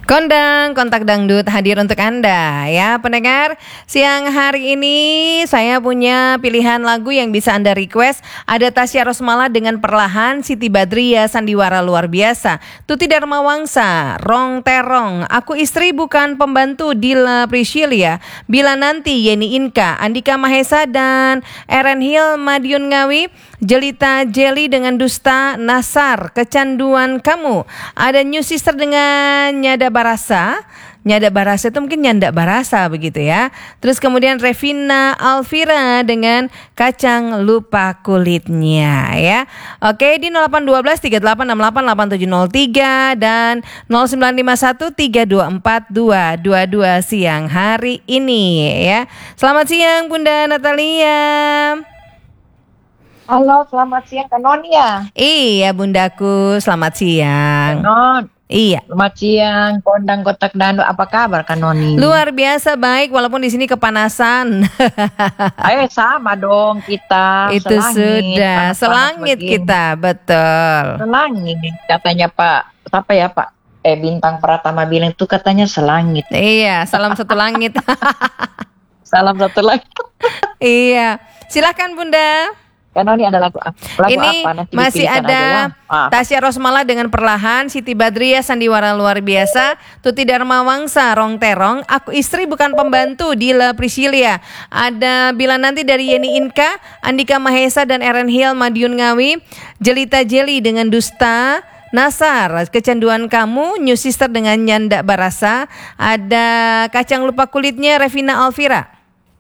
Kondang, Kontak Dangdut hadir untuk Anda ya pendengar. Siang hari ini saya punya pilihan lagu yang bisa Anda request. Ada Tasya Rosmala dengan Perlahan, Siti Badriah, Sandiwara Luar Biasa, Tuti Dharma Wangsa, Rong Terong, Aku Istri Bukan Pembantu, Dila Priscilia, Bila Nanti, Yeni Inka, Andika Mahesa dan Eren Hill, Madiun Ngawi, Jelita Jelly dengan Dusta, Nasar, Kecanduan Kamu. Ada New Sister dengan Nyada Barasa itu mungkin Nyanda Barasa begitu ya. Terus kemudian Revina Alvira dengan Kacang Lupa Kulitnya ya. Oke, di 0812 3868 8703 dan 0951 324 222 siang hari ini ya. Selamat siang Bunda Natalia. Halo, selamat siang Kak Nonia. Iya Bundaku, selamat siang. Non. Iya. Selamat siang, Kondang Kontak Dangdut. Apa kabar Kak Noni? Luar biasa baik, walaupun di sini kepanasan. Ayo sama dong kita. Itu sudah selangit kita, betul. Selangit katanya Pak. Apa ya Pak? Bintang Pratama bilang itu katanya selangit. Iya, salam satu langit. Salam satu langit. Iya, silakan Bunda. Karena ini ada lagu ini apa? Nanti masih ada Tasya Rosmala dengan Perlahan, Siti Badriah, Sandiwara Luar Biasa, Tuti Dharma Wangsa, Rong Terong, Aku Istri Bukan Pembantu, Dila Priscilia. Ada Bila Nanti dari Yeni Inka, Andika Mahesa dan Eren Hill, Madiun Ngawi, Jelita Jelly dengan Dusta, Nasar, Kecanduan Kamu, New Sister dengan Nyanda Barasa, ada Kacang Lupa Kulitnya, Revina Alvira.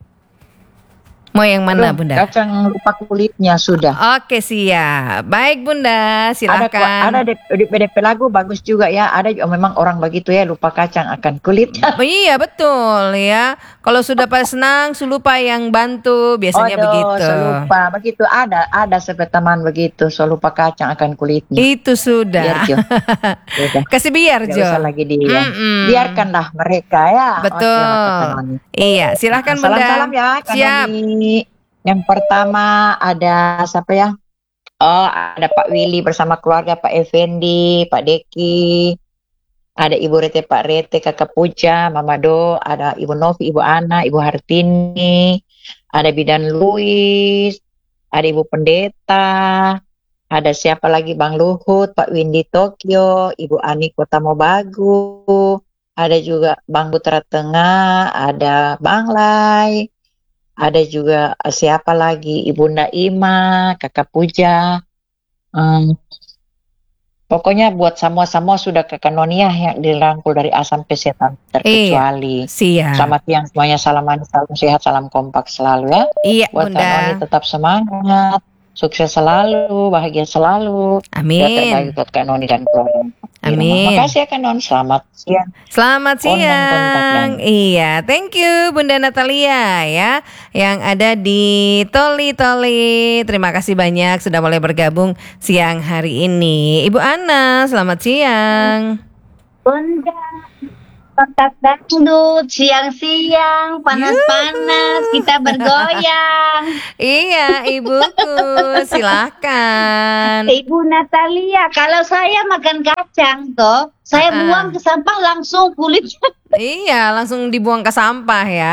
Mau yang mana Bunda? Kacang Lupa Kulitnya sudah. Oke siap. Baik Bunda, silakan. Ada di PDP lagu bagus juga ya. Ada juga memang orang begitu ya, lupa kacang akan kulitnya. Iya betul ya. Kalau sudah pas senang, lupa yang bantu biasanya begitu. Lupa begitu ada seperti teman begitu, lupa kacang akan kulitnya. Itu sudah. Biar Jo. Kasih biar Jo. Usah lagi dia. Biarkanlah mereka ya. Betul. Iya, silakan Bunda. Salam ya. Siap. Yang pertama ada siapa ya? Oh, ada Pak Willy bersama keluarga, Pak Effendi, Pak Deki, ada Ibu Rete, Pak Rete, Kakak Puja, Mama Do, ada Ibu Novi, Ibu Ana, Ibu Hartini, ada Bidan Luis, ada Ibu Pendeta, ada siapa lagi Bang Luhut, Pak Windy Tokyo, Ibu Ani Kota Mobagu, ada juga Bang Putra Tengah, ada Bang Lai. Ada juga siapa lagi Ibu Naima, Kakak Puja. Pokoknya buat semua sudah Kakak Nonia yang dirangkul dari A sampai Z terkecuali. Siap. Selamat siang semuanya, salam sehat, salam kompak selalu ya. Iya buat Bunda. Kak Noni tetap semangat, sukses selalu, bahagia selalu. Amin. Ya terbaik buat Kak Noni dan keluarga. Amin. Terima kasih ya Kak Non. Selamat siang. Selamat siang. Iya, thank you Bunda Natalia ya yang ada di Toli. Terima kasih banyak sudah boleh bergabung siang hari ini. Ibu Ana, selamat siang. Bunda Kontak Dangdut siang-siang panas-panas kita bergoyang. Iya, Ibuku, silakan. Ibu Natalia, kalau saya makan kacang toh, saya buang ke sampah langsung kulitnya. Iya, langsung dibuang ke sampah ya.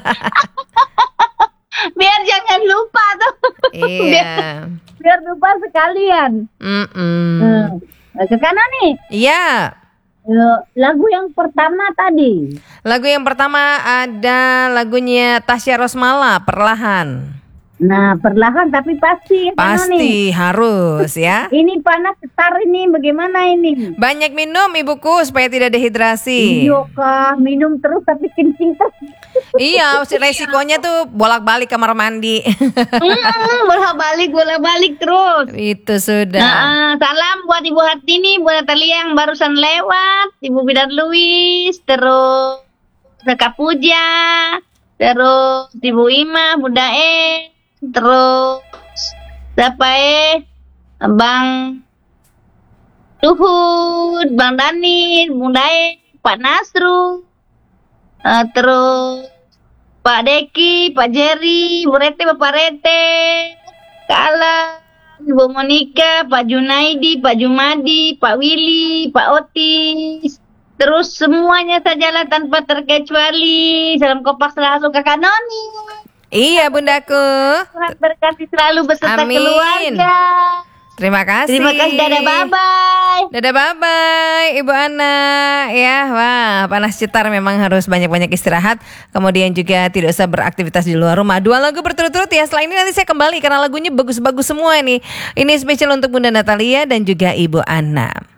Biar jangan lupa tuh. Iya. biar lupa sekalian. Ke kanan nih. Iya. Lagu yang pertama tadi. Lagu yang pertama ada lagunya Tasya Rosmala, Perlahan. Nah, perlahan tapi pasti. Pasti harus ya. Ini panas setar ini, bagaimana ini? Banyak minum Ibuku supaya tidak dehidrasi. Iya kak, minum terus tapi kencing terus. Iya, resikonya tuh bolak-balik kamar mandi. bolak-balik terus. Itu sudah. Nah, salam buat Ibu Hartini, buat Natalia yang barusan lewat, Ibu Bidan Luis, terus Kakak Puja, terus Ibu Ima, Bunda terus siapa Bang Luhut, Bang Dani, Bunda Pak Nasru, terus Pak Deki, Pak Jerry, Bu Rete, Bapak Rete, Kala, Ibu Monika, Pak Junaidi, Pak Jumadi, Pak Willy, Pak Otis, Terus semuanya sajalah tanpa terkecuali. Salam kompak selalu Kakak Noni. Iya bundaku. Tuhan berkati selalu beserta Amin. keluarga. Terima kasih. Terima kasih, dadah, bye-bye. Dadah bye-bye Ibu Ana ya. Wah, panas cetar memang harus banyak-banyak istirahat. Kemudian juga tidak usah beraktivitas di luar rumah. 2 lagu berturut-turut ya. Setelah ini nanti saya kembali karena lagunya bagus-bagus semua nih. Ini spesial untuk Bunda Natalia dan juga Ibu Ana.